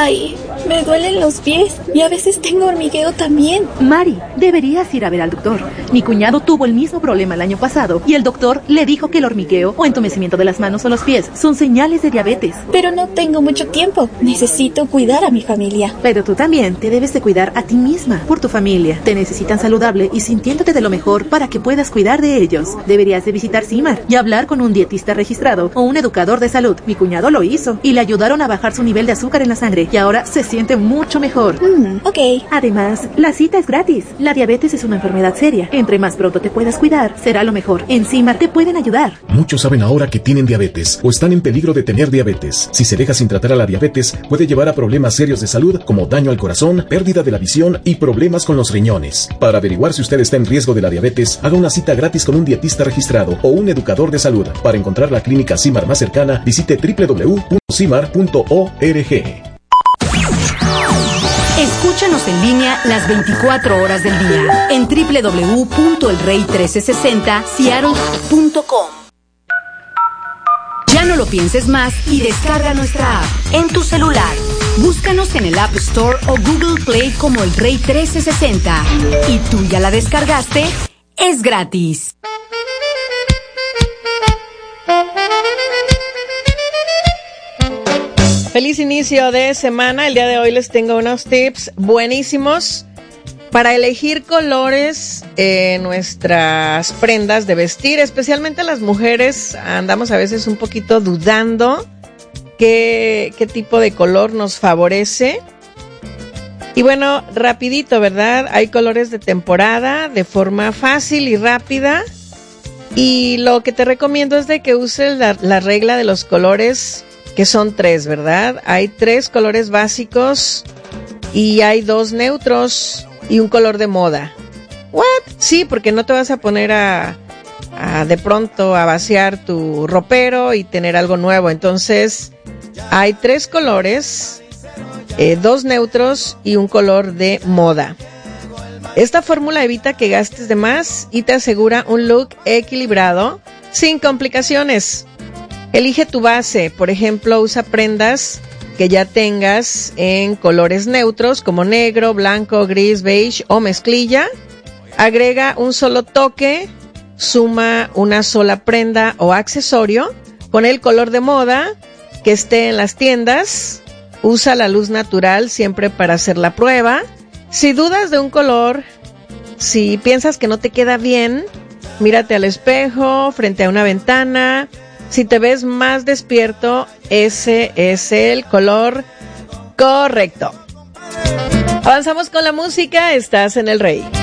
Ay, me duelen los pies y a veces tengo hormigueo también. Mari, deberías ir a ver al doctor. Mi cuñado tuvo el mismo problema el año pasado y el doctor le dijo que el hormigueo o entumecimiento de las manos o los pies son señales de diabetes. Pero no tengo mucho tiempo. Necesito cuidar a mi familia. Pero tú también te debes de cuidar a ti misma, por tu familia. Te necesitan saludable y sintiéndote de lo mejor para que puedas cuidar de ellos. Deberías de visitar CIMAR y hablar con un dietista registrado o un educador de salud. Mi cuñado lo hizo y le ayudaron a bajar su nivel de azúcar en la sangre y ahora se siente mucho mejor. Ok. Además, la cita es gratis. La diabetes es una enfermedad seria. Entre más pronto te puedas cuidar, será lo mejor. En CIMAR te pueden ayudar. Muchos saben ahora que tienen diabetes o están en peligro de tener diabetes. Si se deja sin tratar a la diabetes, puede llevar a problemas serios de salud como daño al corazón, pérdida de la visión y problemas con los riñones. Para averiguar si usted está en riesgo de la diabetes, haga una cita gratis con un dietista registrado o un educador de salud. Para encontrar la clínica CIMAR más cercana, visite www.cimar.org. Escúchanos en línea las 24 horas del día en www.elrey1360seattle.com. Ya no lo pienses más y descarga nuestra app en tu celular. Búscanos en el App Store o Google Play como El Rey 1360. ¿Y tú ya la descargaste? Es gratis. Feliz inicio de semana. El día de hoy les tengo unos tips buenísimos para elegir colores en nuestras prendas de vestir. Especialmente las mujeres andamos a veces un poquito dudando qué tipo de color nos favorece. Y bueno, rapidito, ¿verdad? Hay colores de temporada de forma fácil y rápida. Y lo que te recomiendo es de que uses la regla de los colores, que son 3, ¿verdad? Hay 3 colores básicos y hay 2 neutros y un color de moda. ¿What? Sí, porque no te vas a poner de pronto a vaciar tu ropero y tener algo nuevo. Entonces, hay 3 colores, 2 neutros y un color de moda. Esta fórmula evita que gastes de más y te asegura un look equilibrado sin complicaciones. Elige tu base, por ejemplo, usa prendas que ya tengas en colores neutros como negro, blanco, gris, beige o mezclilla. Agrega un solo toque, suma una sola prenda o accesorio con el color de moda que esté en las tiendas. Usa la luz natural siempre para hacer la prueba. Si dudas de un color, si piensas que no te queda bien, mírate al espejo, frente a una ventana. Si te ves más despierto, ese es el color correcto. Avanzamos con la música, estás en El Rey.